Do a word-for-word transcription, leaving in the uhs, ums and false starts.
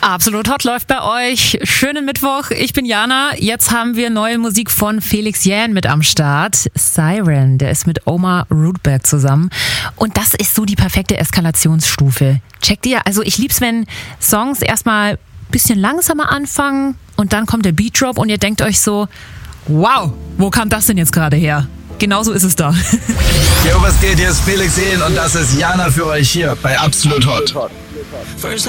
Absolut Hot läuft bei euch. Schönen Mittwoch. Ich bin Jana. Jetzt haben wir neue Musik von Felix Jähn mit am Start. Siren, der ist mit Omar Rudberg zusammen. Und das ist so die perfekte Eskalationsstufe. Checkt ihr? Also ich lieb's, wenn Songs erstmal ein bisschen langsamer anfangen und dann kommt der Beat Drop und ihr denkt euch so, wow, wo kam das denn jetzt gerade her? Genauso ist es da. Jo, was geht? Hier ist Felix Jähn und das ist Jana für euch hier bei Absolut Hot.